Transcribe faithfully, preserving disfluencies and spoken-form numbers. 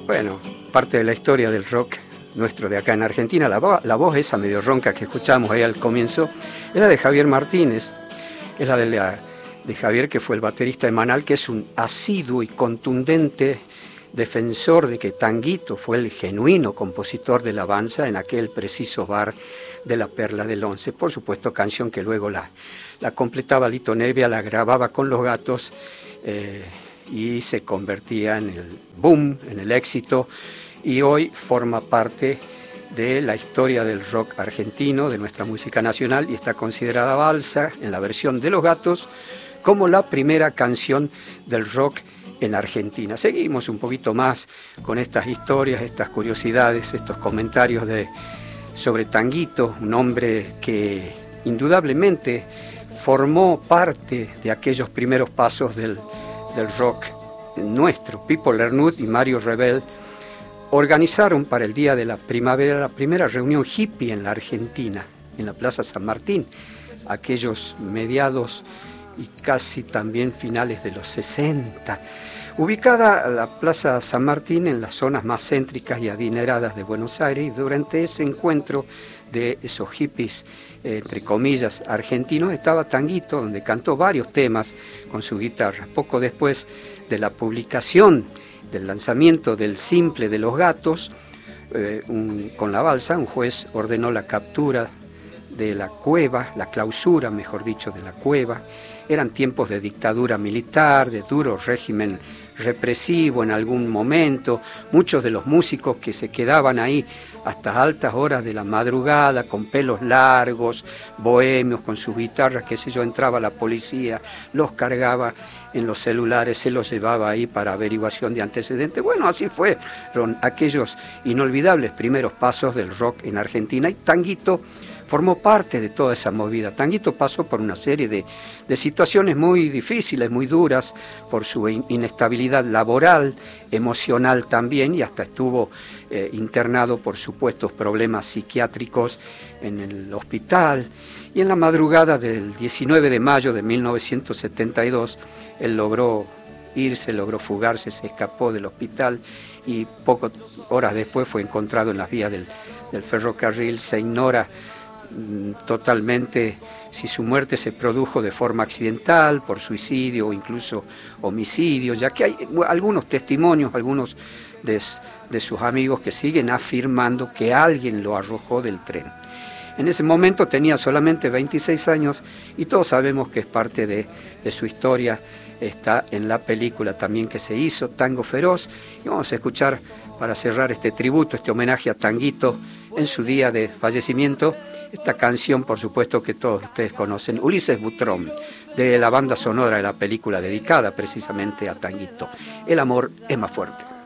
Bueno, parte de la historia del rock nuestro de acá en Argentina, la, vo la voz esa medio ronca que escuchamos ahí al comienzo, era de Javier Martínez, es la de, la de Javier, que fue el baterista de Manal, que es un asiduo y contundente defensor de que Tanguito fue el genuino compositor de la Avanza en aquel preciso bar de la Perla del Once. Por supuesto, canción que luego la, la completaba Lito Nevia, la grababa con Los Gatos eh, y se convertía en el boom, en el éxito, y hoy forma parte de la historia del rock argentino, de nuestra música nacional, y está considerada Balsa, en la versión de Los Gatos, como la primera canción del rock en Argentina. Seguimos un poquito más con estas historias, estas curiosidades, estos comentarios de, sobre Tanguito, un hombre que indudablemente formó parte de aquellos primeros pasos del, del rock nuestro. Pipo Lernud y Mario Rebel organizaron para el Día de la Primavera la primera reunión hippie en la Argentina, en la Plaza San Martín, aquellos mediados y casi también finales de los sesenta. Ubicada la Plaza San Martín en las zonas más céntricas y adineradas de Buenos Aires, y durante ese encuentro de esos hippies, eh, entre comillas, argentinos, estaba Tanguito, donde cantó varios temas con su guitarra. Poco después de la publicación, del lanzamiento del simple de Los Gatos, eh, un, con la Balsa, un juez ordenó la captura de la cueva, la clausura, mejor dicho, de la cueva. Eran tiempos de dictadura militar, de duro régimen represivo en algún momento. Muchos de los músicos que se quedaban ahí hasta altas horas de la madrugada, con pelos largos, bohemios, con sus guitarras, qué sé yo, entraba la policía, los cargaba en los celulares, se los llevaba ahí para averiguación de antecedentes. Bueno, así fueron aquellos inolvidables primeros pasos del rock en Argentina, y Tanguito formó parte de toda esa movida. Tanguito pasó por una serie de, de situaciones muy difíciles, muy duras, por su inestabilidad laboral, emocional también, y hasta estuvo eh, internado por supuestos problemas psiquiátricos en el hospital. Y en la madrugada del diecinueve de mayo de mil novecientos setenta y dos, él logró irse, logró fugarse, se escapó del hospital, y pocas horas después fue encontrado en las vías del, del ferrocarril. Se ignora totalmente si su muerte se produjo de forma accidental, por suicidio o incluso homicidio, ya que hay algunos testimonios, algunos de, de sus amigos que siguen afirmando que alguien lo arrojó del tren. En ese momento tenía solamente veintiséis años, y todos sabemos que es parte de, de su historia. Está en la película también que se hizo, Tango Feroz, y vamos a escuchar, para cerrar este tributo, este homenaje a Tanguito en su día de fallecimiento, esta canción, por supuesto, que todos ustedes conocen, Ulises Butrón, de la banda sonora de la película dedicada precisamente a Tanguito. El amor es más fuerte.